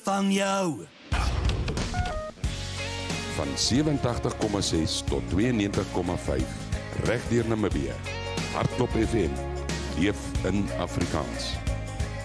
van jou. Van 87,6 tot 92,5. Reg deur Namibië. Hardloop FM. Leef in Afrikaans.